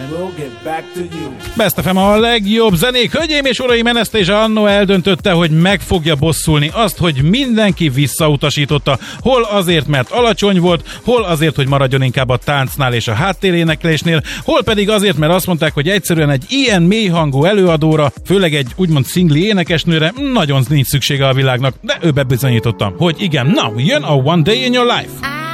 we'll get back to you. Best FM a legjobb zenék. Hölgyeim és uraim, Anastasia annó eldöntötte, hogy meg fogja bosszulni azt, hogy mindenki visszautasította. Hol azért, mert alacsony volt, hol azért, hogy maradjon inkább a táncnál és a háttéréneklésnél, hol pedig azért, mert azt mondták, hogy egyszerűen egy ilyen mélyhangú előadóra, főleg egy úgymond szingli énekesnőre nagyon nincs szüksége a világnak, de ő bebizonyította, hogy igen, na, jön a One Day in Your Life.